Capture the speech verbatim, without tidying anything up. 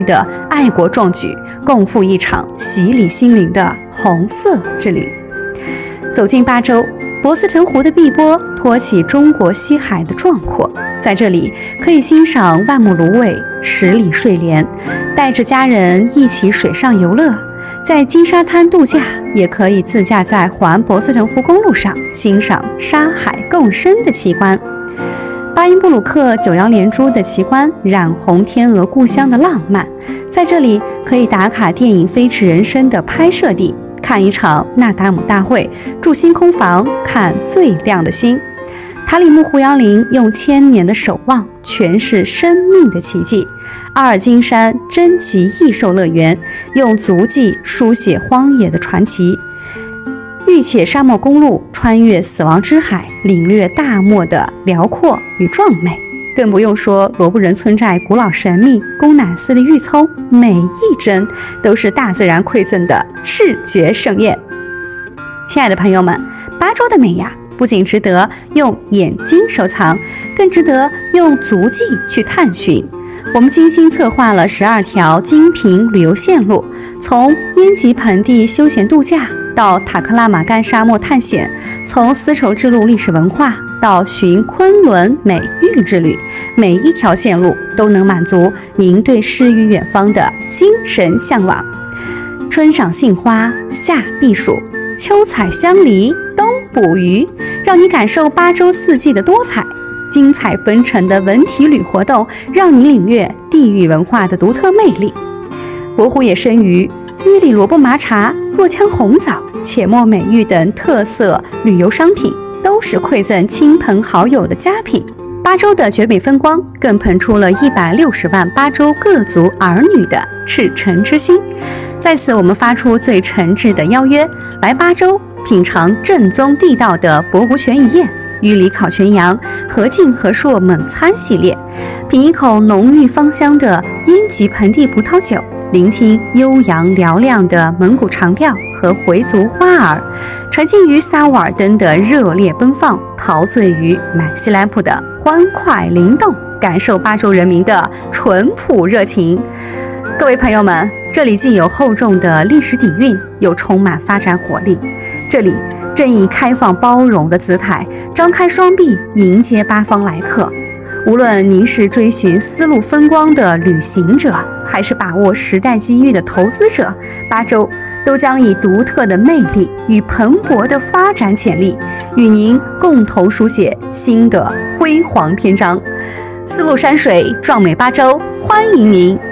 的爱国壮举，共赴一场洗礼心灵的红色之旅。走进巴州，博斯腾湖的碧波托起中国西海的壮阔，在这里可以欣赏万木芦苇、十里睡莲，带着家人一起水上游乐，在金沙滩度假，也可以自驾在环博斯腾湖公路上欣赏沙海共生的奇观。巴音布鲁克九阳连珠的奇观染红天鹅故乡的浪漫，在这里可以打卡电影《飞驰人生》的拍摄地，看一场纳达姆大会，住星空房，看最亮的星。塔里木胡杨林用千年的守望诠释生命的奇迹，阿尔金山珍奇异兽乐园用足迹书写荒野的传奇。玉且沙漠公路穿越死亡之海，领略大漠的辽阔与壮美。更不用说罗布人村寨古老神秘宫乃斯的郁葱，每一帧都是大自然馈赠的视觉盛宴。亲爱的朋友们，巴州的美呀，不仅值得用眼睛收藏，更值得用足迹去探寻。我们精心策划了十二条精品旅游线路，从烟吉盆地休闲度假到塔克拉玛干沙漠探险，从丝绸之路历史文化到寻昆仑美玉之旅，每一条线路都能满足您对诗与远方的精神向往。春赏杏花，夏避暑，秋采香梨，冬捕鱼，让你感受巴州四季的多彩。精彩纷呈的文体旅活动，让你领略地域文化的独特魅力。博湖野生鱼、伊犁萝卜麻茶、若羌红枣、且末美玉等特色旅游商品，都是馈赠亲朋好友的佳品。巴州的绝美风光更捧出了一百六十万巴州各族儿女的赤诚之心。在此，我们发出最诚挚的邀约，来巴州品尝正宗地道的博湖全鱼宴、玉里烤全羊、和敬和硕猛餐系列，品一口浓郁芳香的烟吉盆地葡萄酒，聆听悠扬嘹亮的蒙古长调和回族花儿，沉浸于萨瓦尔登的热烈奔放，陶醉于满西兰普的欢快灵动，感受巴州人民的淳朴热情。各位朋友们，这里既有厚重的历史底蕴，又充满发展活力。这里正以开放包容的姿态，张开双臂迎接八方来客。无论您是追寻丝路风光的旅行者，还是把握时代机遇的投资者，巴州都将以独特的魅力与蓬勃的发展潜力，与您共同书写新的辉煌篇章。丝路山水，壮美巴州，欢迎您